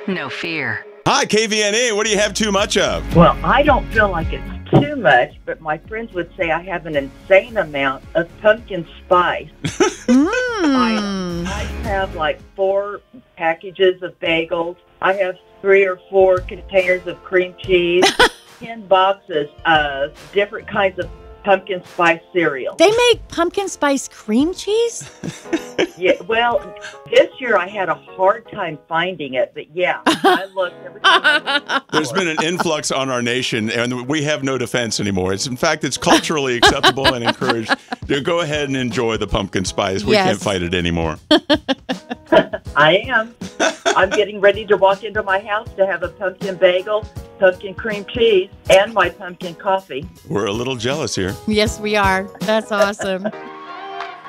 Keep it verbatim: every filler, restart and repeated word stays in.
no fear. Hi, K V N A. What do you have too much of? Well, I don't feel like it's too much, but my friends would say I have an insane amount of pumpkin spice. I, I have like four packages of bagels. I have three or four containers of cream cheese, ten boxes of different kinds of pumpkin spice cereal. They make pumpkin spice cream cheese? Yeah, well, this year I had a hard time finding it, but yeah, I looked every time I looked. There's been an influx on our nation, and we have no defense anymore. It's, in fact, it's culturally acceptable and encouraged. To go ahead and enjoy the pumpkin spice. We Yes. can't fight it anymore. I am. I'm getting ready to walk into my house to have a pumpkin bagel, pumpkin cream cheese, and my pumpkin coffee. We're a little jealous here. Yes, we are. That's awesome.